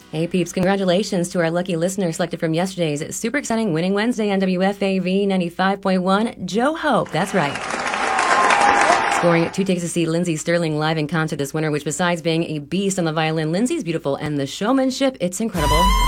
Hey peeps, congratulations to our lucky listener selected from yesterday's super exciting Winning Wednesday on WFAV 95.1, Joe Hope. That's right. Scoring 2 tickets to see Lindsey Stirling live in concert this winter, which besides being a beast on the violin, Lindsey's beautiful and the showmanship, it's incredible.